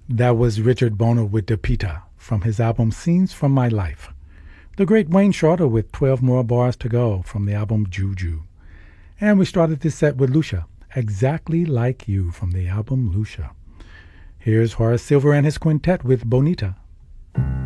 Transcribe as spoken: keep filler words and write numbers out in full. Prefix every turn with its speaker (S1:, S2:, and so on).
S1: That was Richard Boner with Depita from his album Scenes from My Life. The great Wayne Shorter with twelve More Bars to Go from the album Juju. And we started this set with Lucia, Exactly Like You from the album Lucia. Here's Horace Silver and his quintet with Bonita.